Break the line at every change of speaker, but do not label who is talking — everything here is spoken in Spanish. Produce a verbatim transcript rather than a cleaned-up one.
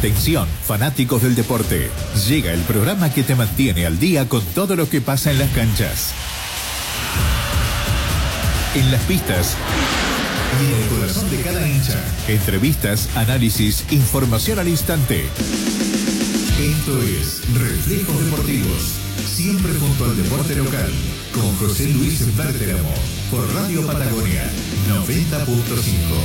Atención, fanáticos del deporte. Llega el programa que te mantiene al día con todo lo que pasa en las canchas, en las pistas y en el corazón de cada hincha. Entrevistas, análisis, información al instante. Esto es Reflejos Deportivos, siempre junto al deporte local, con José Luis Berteramo, por Radio Patagonia noventa punto cinco.